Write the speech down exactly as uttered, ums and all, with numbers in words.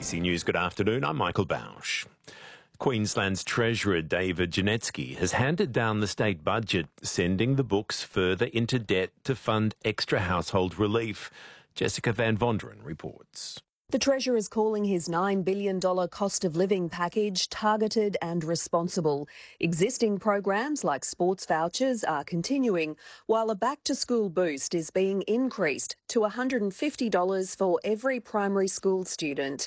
C News, good afternoon. I'm Michael Bausch. Queensland's Treasurer David Janetsky has handed down the state budget, sending the books further into debt to fund extra household relief. Jessica Van Vonderen reports. The Treasurer is calling his nine billion dollars cost of living package targeted and responsible. Existing programs like sports vouchers are continuing, while a back-to-school boost is being increased to one hundred fifty dollars for every primary school student.